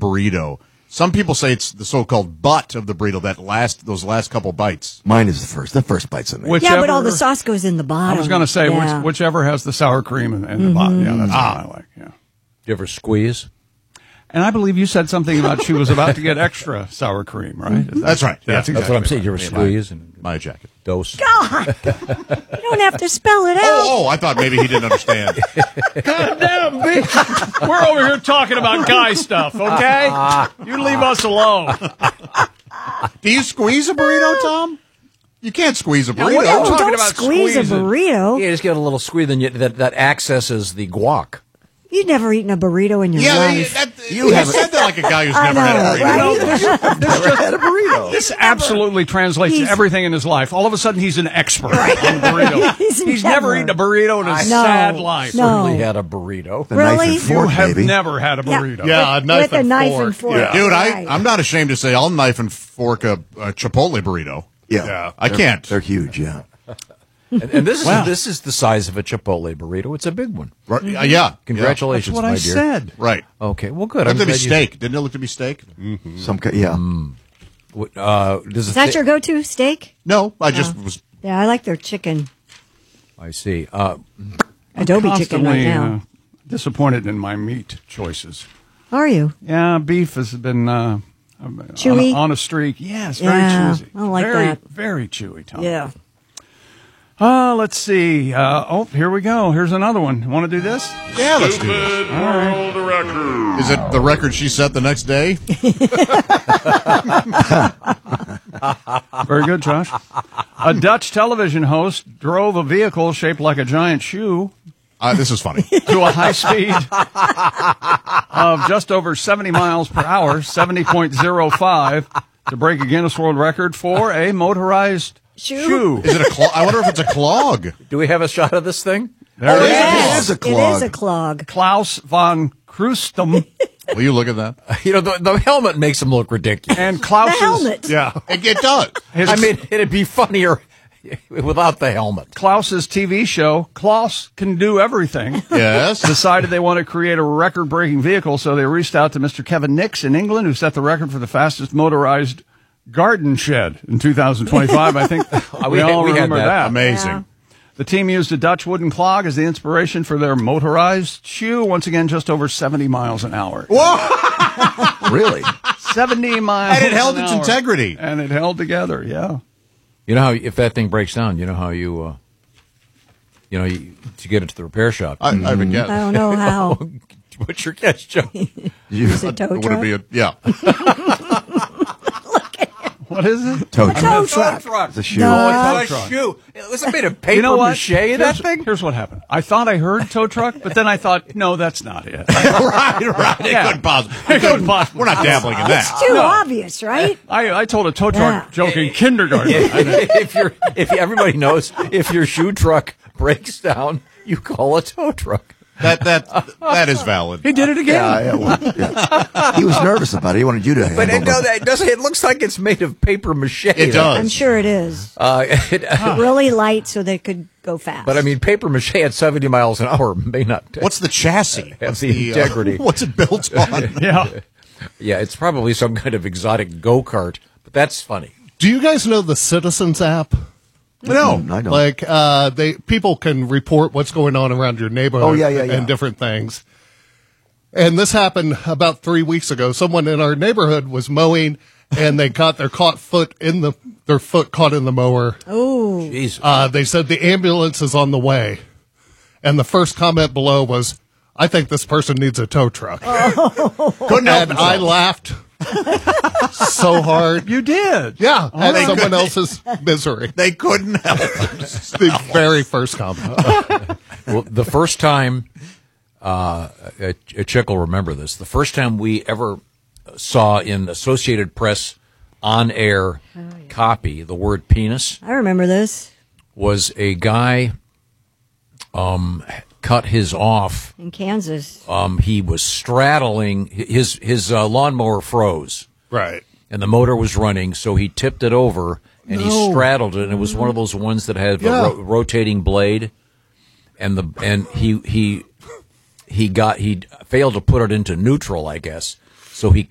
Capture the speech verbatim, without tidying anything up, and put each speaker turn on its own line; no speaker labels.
burrito. Some people say it's the so-called butt of the burrito, that last, those last couple bites.
Mine is the first. The first bite's amazing.
Whichever,
yeah, but all the sauce goes in the bottom.
I was going to say,
yeah.
which, whichever has the sour cream and, and mm-hmm. the bottom. Yeah, that's ah. what I like. Yeah.
Do you ever squeeze?
And I believe you said something about she was about to get extra sour cream, right? That,
that's right.
Yeah, that's, exactly that's what I'm saying. You ever squeeze
my,
and
my jacket.
Dose.
God, you don't have to spell it out.
Oh, oh I thought maybe he didn't understand.
God damn, bitch. We're over here talking about guy stuff, okay? You leave us alone.
Do you squeeze a burrito, Tom? You can't squeeze a burrito.
No,
talking
don't
about
squeeze
squeezing.
a burrito.
Yeah, just give it a little squeeze, and you, that, that accesses the guac.
You've never eaten a burrito in your
yeah,
life.
That, you you said that like a guy who's never
know,
had a burrito.
Right?
This
Never had a burrito.
This absolutely translates
He's-
to everything in his life. All of a sudden, he's an expert on burrito.
He's
He's
never-
never eaten a burrito in his
No,
sad life.
no.
Certainly had a burrito.
The
Really?
knife and
You
fork,
have
baby.
never had a burrito.
Yeah,
with,
a knife
with
and
a knife
fork.
and fork.
Yeah.
Dude,
Right.
I, I'm not ashamed to say I'll knife and fork a, a Chipotle burrito.
Yeah.
Yeah.
I
They're-
can't.
They're huge, yeah.
And, and this is
Wow.
this is the size of a Chipotle burrito. It's a big one.
Right, uh, yeah.
Congratulations,
That's what
my
I
dear.
said.
Yeah. Right.
Okay, well, good.
It
I'm
looked to be
glad you-
steak. Didn't it look to be steak?
Some, ki- yeah.
What, Uh, does
Is that your go-to steak?
No, I just was.
Yeah, I like their chicken.
I see. Uh,
Adobe chicken right
Constantly uh,
now.
disappointed in my meat choices.
Are you?
Yeah, beef has been uh,
Chewy?
on, on a streak. Yes, very
Yeah,
chewy.
I don't like
very,
that.
Very chewy, Tom.
Yeah.
Uh, let's see. Uh, oh, here we go. Here's another one. Want to do this?
Yeah, let's do this.
World record.
Is it the record she set the next day?
Very good, Josh. A Dutch television host drove a vehicle shaped like a giant shoe
Uh, this is funny.
to a high speed of just over seventy miles per hour, seventy point zero five, to break a Guinness World Record for a motorized
Shoe?
shoe.
Is it a clog? I wonder if it's a clog.
do we have a shot of this thing?
There
Oh,
it is.
yes.
It is a
It
clog.
is a clog.
Klaus von Krustum
Will you look at that?
You know, the, the helmet makes him look ridiculous.
and
The
Klaus's
helmet.
Yeah.
It, it does.
his,
I mean, it'd be funnier without the helmet.
Klaus's T V show, Klaus Can Do Everything,
Yes.
decided they want to create a record-breaking vehicle, so they reached out to Mister Kevin Nix in England, who set the record for the fastest motorized garden shed in two thousand twenty-five. I think we,
We had-
all
we had
remember
that.
that.
Amazing.
Yeah.
The team used a Dutch wooden clog as the inspiration for their motorized shoe, once again just over seventy miles an hour.
Really?
seventy miles
And it held
an
its
hour.
integrity.
And it held together, yeah.
You know how if that thing breaks down, you know how you, uh, you know, you, to get it to the repair shop.
I, I would guess.
I don't know how.
What's your guess, Joe?
You,
Is it tow
Would it
truck?
be a, yeah.
What is it?
tow truck.
Tow truck.
It's a shoe.
No.
It's a shoe. It was made of paper
You know what?
mache, that
here's,
thing?
here's what happened. I thought I heard tow truck, but then I thought, no, that's not it.
right, right. It
Yeah.
couldn't possibly.
It couldn't possibly.
We're not dabbling in that.
Too obvious, right?
I, I told a tow truck
Yeah.
joke in kindergarten.
if you're, if everybody knows, if your shoe truck breaks down, you call a tow truck.
That that that is valid.
He did it again.
Yeah, yeah, well, yeah. He was nervous about it. He wanted you to
But
handle
it, no,
it.
that doesn't. It looks like it's made of paper mache.
It does.
I'm sure it is.
Uh, it,
Really light so they could go fast.
but I mean, paper mache at seventy miles an hour may not.
What's the chassis?
Have
What's
the integrity.
Uh, what's it built on?
Yeah.
Yeah, it's probably some kind of exotic go kart. But that's funny.
Do you guys know the Citizens app?
No.
I don't.
Like, uh, they people can report what's going on around your neighborhood
Oh, yeah, yeah, yeah.
and different things. And this happened about three weeks ago. Someone in our neighborhood was mowing, and they got their caught foot in the their foot caught in the mower.
Oh,
Jesus.
Uh, they said the ambulance is on the way, and the first comment below was, "I think this person needs a tow truck."
Couldn't help
And I
himself.
laughed so hard.
You did.
Yeah, at
they
someone
couldn't-
else's misery.
They couldn't help.
The very first comment.
Well, the first time, uh, a, a chick will remember this. The first time we ever saw in Associated Press on-air copy the word penis
I remember this
was a guy um, cut his off.
in Kansas.
Um, he was straddling his his uh, lawnmower froze.
Right.
And the motor was running, so he tipped it over and he
No.
straddled it, and it was one of those ones that had
Yeah.
a ro- rotating blade, and the and he he he got he failed to put it into neutral, I guess. So he